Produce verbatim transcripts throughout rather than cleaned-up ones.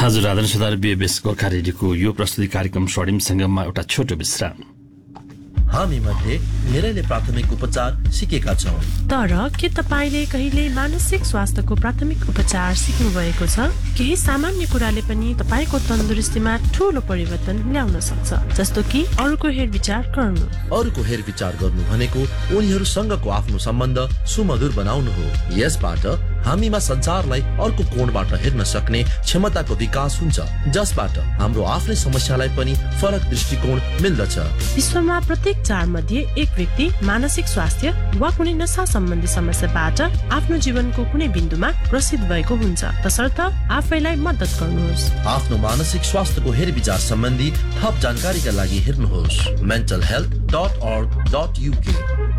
हजुर आदरणीय श्रोता बीएबीएस गोर्खा रेडियोको यो प्रस्तुति कार्यक्रम स्वर्णिम संगममा एउटा छोटो विश्राम। हामी मध्ये धेरैले प्राथमिक उपचार सिकेका छौं, तर के तपाईले कहिले मानसिक स्वास्थ्यको प्राथमिक उपचार सिक्नु भएको छ? केही सामान्य कुराले पनि तपाईको तन्दुरुस्तीमा ठूलो परिवर्तन ल्याउन सक्छ, जस्तो कि अरूको हेरविचार गर्नु। अरूको हेरविचार गर्नु भनेको उनीहरूसँगको आफ्नो सम्बन्ध सुमधुर बनाउनु हो। यसबाट हामीमा संसारलाई अर्को कोणबाट हेर्न सक्ने क्षमताको विकास हुन्छ, जसबाट हाम्रो आफ्नै समस्यालाई पनि फरक दृष्टिकोण मिल्दछ। विश्वमा प्रत्येक चार मध्ये एक व्यक्ति मानसिक स्वास्थ्य वा कुनै नशा सम्बन्धी समस्याबाट आफ्नो जीवनको कुनै बिन्दुमा ग्रसित भएको हुन्छ। तसर्थ आफैलाई मद्दत गर्नुहोस्। आफ्नो मानसिक स्वास्थ्यको हेरविचार सम्बन्धी थप जानकारीका लागि हेर्नुहोस् मेन्टल हेल्थ डट अर्ग डट युके।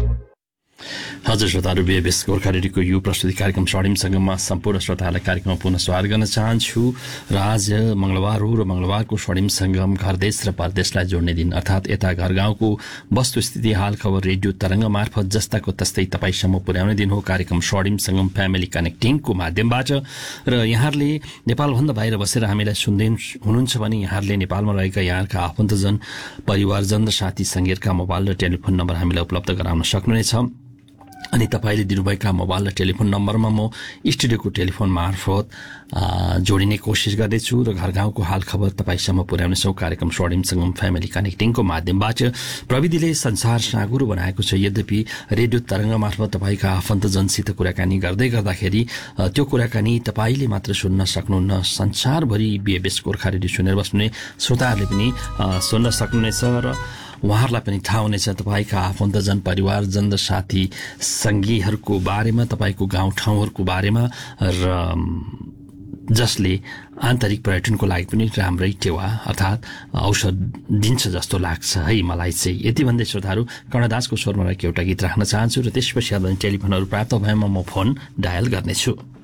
हजुर श्रोताहरू, बीएबीएस गोर्खा रेडियोको यो प्रस्तुति कार्यक्रम स्वर्णिम संगममा सम्पूर्ण श्रोताहरूलाई कार्यक्रममा पुनः स्वागत गर्न चाहन्छु। र आज मंगलबार हो र मंगलबारको स्वर्णिम संगम घर देश र परदेशलाई जोड्ने दिन, अर्थात् यता घर गाउँको वस्तुस्थिति हाल खबर रेडियो तरंग मार्फत जस्ताको तस्तै तपाईसम्म पुर्याउने दिन हो। कार्यक्रम स्वर्णिम संगम फ्यामिली कनेक्टिङको माध्यमबाट र यहाँहरूले नेपालभन्दा बाहिर बसेर हामीलाई सुन्दै हुनुहुन्छ भने यहाँहरूले नेपालमा रहेका यहाँका आफन्तजन, परिवारजन र साथी संगीहरूका मोबाइल र टेलिफोन नम्बर हामीलाई उपलब्ध गराउन सक्नुहुनेछ। अनि तपाईले दिनुभएका मोबाइल र टेलिफोन नम्बरमा म स्टुडियोको टेलिफोन मार्फत जोडिने कोसिस गर्दैछु र घर गाउँको हाल खबर तपाईसम्म पुर्याउनेछौँ कार्यक्रम स्वर्णिम संगम फ्यामिली कनेक्टिङको माध्यमबाट। प्रविधिले संसार साँगुरो बनाएको छ, यद्यपि रेडियो तरंग मार्फत तपाईका आफन्तजनसित कुराकानी गर्दै गर्दाखेरि त्यो कुराकानी तपाईले मात्र सुन्न सक्नुहुन्न, संसारभरि बीएबीएस गोर्खा रेडियो सुनेर बस्ने श्रोताहरूले पनि सुन्न सक्नुहुनेछ र उहाँहरूलाई पनि थाहा हुनेछ तपाईका आफन्तजन, परिवारजन र साथी सङ्गीहरूको बारेमा, तपाईको गाउँ ठाउँहरूको बारेमा, र जसले आन्तरिक पर्यटनको लागि पनि राम्रै टेवा अर्थात् औषध दिन्छ जस्तो लाग्छ है मलाई चाहिँ। यति भन्दै श्रोताहरू, कर्णदासको स्वरमा रहेको एउटा गीत राख्न चाहन्छु र त्यसपछि टेलिफोनहरू प्राप्त भएमा म फोन डायल गर्नेछु।